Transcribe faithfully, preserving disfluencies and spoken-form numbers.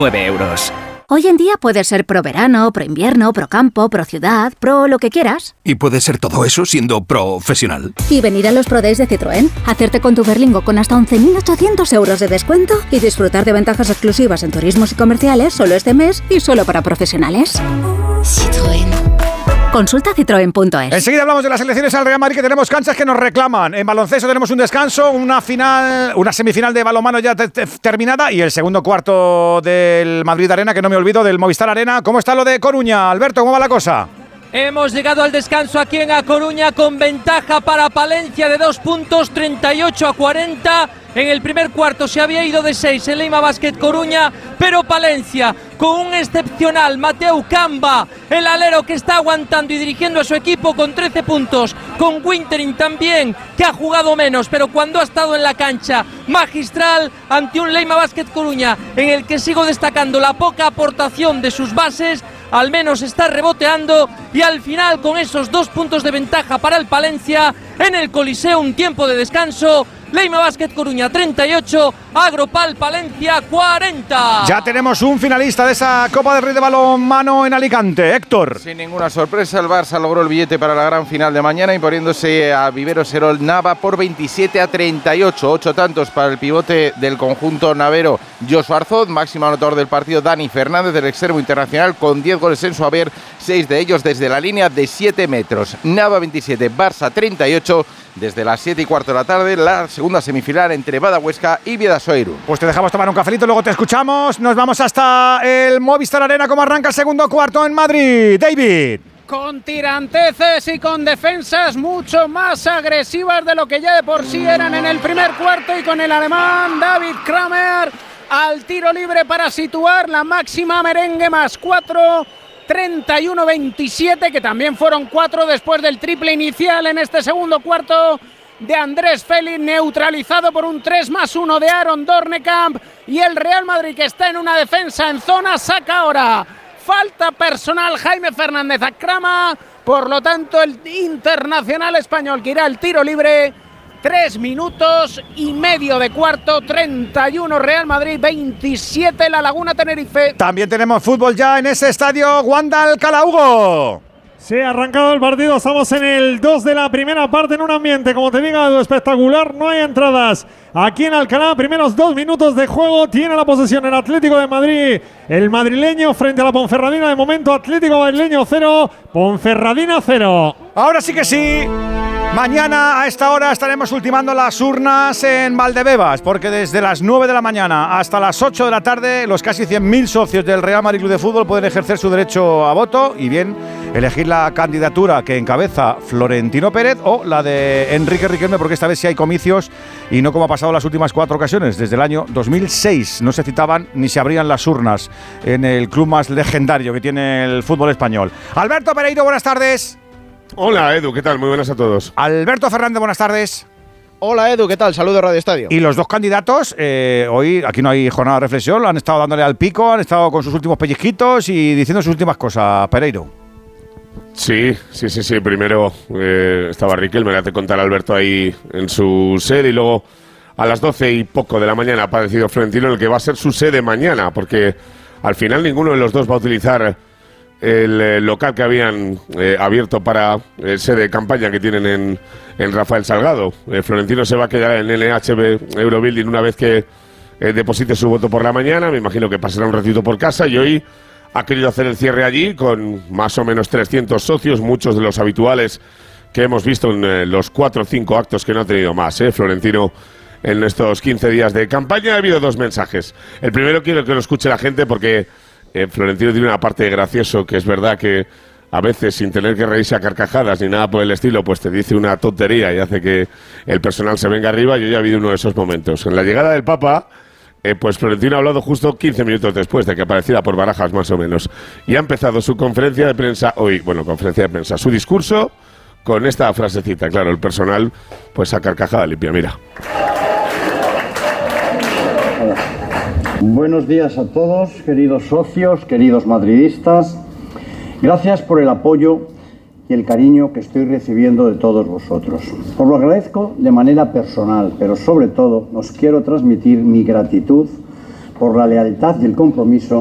nueve euros. Hoy en día puedes ser pro verano, pro invierno, pro campo, pro ciudad, pro lo que quieras. Y puedes ser todo eso siendo profesional. Y venir a los Pro Days de Citroën, hacerte con tu Berlingo con hasta once mil ochocientos euros de descuento y disfrutar de ventajas exclusivas en turismos y comerciales solo este mes y solo para profesionales. Citroën. Consulta citroen punto es. Enseguida hablamos de las elecciones al Real Madrid, que tenemos canchas que nos reclaman. En baloncesto tenemos un descanso, una final, una semifinal de balonmano ya te, te, terminada y el segundo cuarto del Madrid Arena, que no me olvido, del Movistar Arena. ¿Cómo está lo de Coruña? Alberto, ¿cómo va la cosa? Hemos llegado al descanso aquí en A Coruña con ventaja para Palencia de dos puntos, treinta y ocho a cuarenta. En el primer cuarto se había ido de seis el Leima Basket Coruña, pero Palencia con un excepcional Mateu Camba, el alero que está aguantando y dirigiendo a su equipo con trece puntos, con Wintering también, que ha jugado menos, pero cuando ha estado en la cancha, magistral ante un Leima Basket Coruña, en el que sigo destacando la poca aportación de sus bases. Al menos está reboteando y al final con esos dos puntos de ventaja para el Palencia en el Coliseo, un tiempo de descanso. Leima Basket Coruña treinta y ocho, Agropal Palencia cuarenta. Ya tenemos un finalista de esa Copa del Rey de balonmano en Alicante, Héctor. Sin ninguna sorpresa, el Barça logró el billete para la gran final de mañana, imponiéndose a Vivero Serol Nava por veintisiete a treinta y ocho. Ocho tantos para el pivote del conjunto navero, Joshua Arzoz, máximo anotador del partido Dani Fernández, del extremo internacional, con diez goles en su haber, seis de ellos desde la línea de siete metros. Nava veintisiete, Barça treinta y ocho, desde las siete y cuarto de la tarde, la segunda semifinal entre Badahuesca y Bidasoa-Iru. Pues te dejamos tomar un cafelito, luego te escuchamos. Nos vamos hasta el Movistar Arena, como arranca el segundo cuarto en Madrid. David. Con tiranteces y con defensas mucho más agresivas de lo que ya de por sí eran en el primer cuarto, y con el alemán David Kramer al tiro libre para situar la máxima merengue más cuatro. treinta y uno veintisiete, que también fueron cuatro después del triple inicial en este segundo cuarto de Andrés Félix, neutralizado por un tres más uno de Aaron Dornekamp, y el Real Madrid, que está en una defensa en zona, saca ahora falta personal Jaime Fernández a Crama, por lo tanto el internacional español que irá al tiro libre. Tres minutos y medio de cuarto, treinta y uno Real Madrid, veintisiete La Laguna Tenerife. También tenemos fútbol ya en ese estadio Wanda Alcalá. Hugo. Se ha arrancado el partido, estamos en el dos de la primera parte, en un ambiente, como te digo, espectacular. No hay entradas aquí en Alcalá. Primeros dos minutos de juego, tiene la posesión el Atlético de Madrid, el madrileño frente a la Ponferradina. De momento Atlético madrileño cero, Ponferradina cero. Ahora sí que sí. Mañana a esta hora estaremos ultimando las urnas en Valdebebas, porque desde las nueve de la mañana hasta las ocho de la tarde los casi cien mil socios del Real Madrid Club de Fútbol pueden ejercer su derecho a voto y bien elegir la candidatura que encabeza Florentino Pérez o la de Enrique Riquelme, porque esta vez sí hay comicios y no como ha pasado las últimas cuatro ocasiones. Desde el año dos mil seis no se citaban ni se abrían las urnas en el club más legendario que tiene el fútbol español. Alberto Pereiro, buenas tardes. Hola Edu, ¿qué tal? Muy buenas a todos. Alberto Fernández, buenas tardes. Hola Edu, ¿qué tal? Saludos Radio Estadio. Y los dos candidatos, eh, hoy aquí no hay jornada de reflexión, han estado dándole al pico, han estado con sus últimos pellizquitos y diciendo sus últimas cosas. Pereiro. Sí, sí, sí, sí. Primero eh, estaba Riquelme, le hace contar a Alberto ahí en su sede, y luego a las doce y poco de la mañana ha aparecido Florentino en el que va a ser su sede mañana, porque al final ninguno de los dos va a utilizar el eh, local que habían eh, abierto para eh, sede de campaña que tienen en, en Rafael Salgado. Eh, Florentino se va a quedar en el N H B Eurobuilding una vez que eh, deposite su voto por la mañana. Me imagino que pasará un ratito por casa, y hoy ha querido hacer el cierre allí con más o menos trescientos socios, muchos de los habituales que hemos visto en eh, los cuatro o cinco actos que no ha tenido más, eh, Florentino, en estos quince días de campaña. Ha habido dos mensajes. El primero quiero que lo escuche la gente, porque Eh, Florentino tiene una parte de gracioso, que es verdad que a veces, sin tener que reírse a carcajadas ni nada por el estilo, pues te dice una tontería y hace que el personal se venga arriba. Yo ya he habido uno de esos momentos. En la llegada del Papa, eh, pues Florentino ha hablado justo quince minutos después de que apareciera por Barajas, más o menos. Y ha empezado su conferencia de prensa hoy, bueno, conferencia de prensa, su discurso con esta frasecita. Claro, el personal, pues a carcajada limpia, mira. Buenos días a todos, queridos socios, queridos madridistas. Gracias por el apoyo y el cariño que estoy recibiendo de todos vosotros. Os lo agradezco de manera personal, pero sobre todo os quiero transmitir mi gratitud por la lealtad y el compromiso